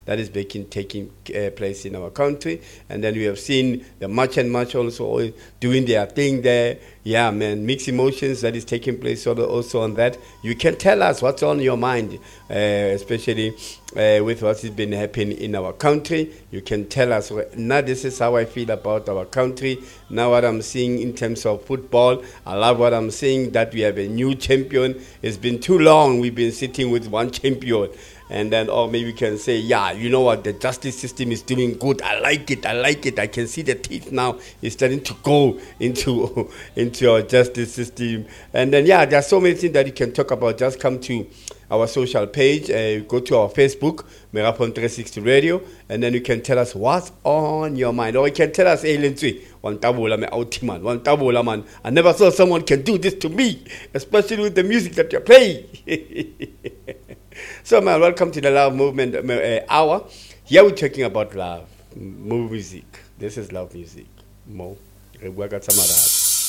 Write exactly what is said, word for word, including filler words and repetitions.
that is making, taking uh, place in our country. And then we have seen the March and March also doing their thing there. Yeah, man, mixed emotions that is taking place also on that. You can tell us what's on your mind, uh, especially uh, with what has been happening in our country. You can tell us, now this is how I feel about our country. Now what I'm seeing in terms of football, I love what I'm seeing, that we have a new champion. It's been too long we've been sitting with one champion. And then, or maybe we can say, yeah, you know what, the justice system is doing good. I like it. I like it. I can see the teeth now is starting to go into into our justice system. And then, yeah, there's so many things that you can talk about. Just come to our social page, uh, go to our Facebook, Merapon three sixty Radio, and then you can tell us what's on your mind. Or you can tell us, hey, Lindsay, one tabola me outie man, one tabola man. I never saw someone can do this to me, especially with the music that you're playing. So, man, welcome to the Love Movement uh, Hour. Here we're talking about love, music. This is love music. Mo, we got some of that.